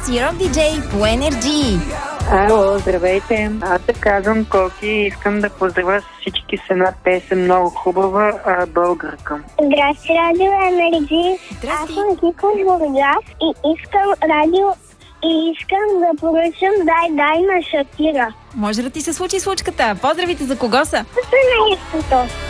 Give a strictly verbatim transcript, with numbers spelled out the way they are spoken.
си Рок Диджей по Енерджи. Ало, здравейте. Аз се казвам Коки и искам да поздравя всички с една песен много хубава, а, българка. Здрасти, Радио Енерджи. Аз съм Кика Бургас и искам радио и искам да поръчам Дай Дай на Шакира. Може да ти се случи случката. Поздравите за кого са? Семейството.